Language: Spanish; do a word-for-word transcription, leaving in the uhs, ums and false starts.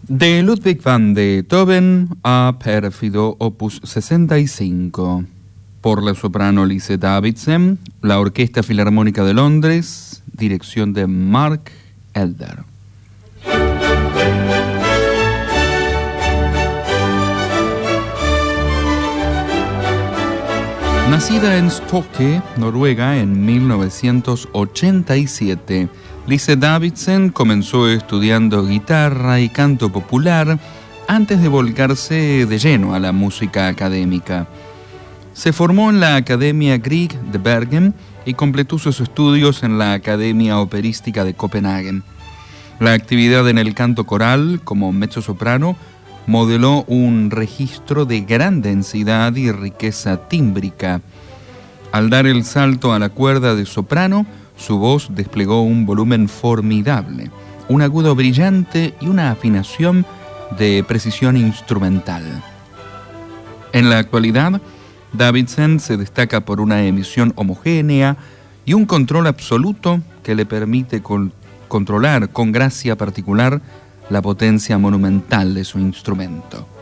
De Ludwig van Beethoven a Pérfido, opus sesenta y cinco. Por la soprano Lise Davidsen, la Orquesta Filarmónica de Londres, dirección de Mark Elder. Nacida en Stokke, Noruega, en mil novecientos ochenta y siete, Lise Davidsen comenzó estudiando guitarra y canto popular antes de volcarse de lleno a la música académica. Se formó en la Academia Grieg de Bergen y completó sus estudios en la Academia Operística de Copenhague. La actividad en el canto coral, como mezzosoprano, modeló un registro de gran densidad y riqueza tímbrica. Al dar el salto a la cuerda de soprano, su voz desplegó un volumen formidable, un agudo brillante y una afinación de precisión instrumental. En la actualidad, Davidsen se destaca por una emisión homogénea y un control absoluto que le permite con- controlar con gracia particular la potencia monumental de su instrumento.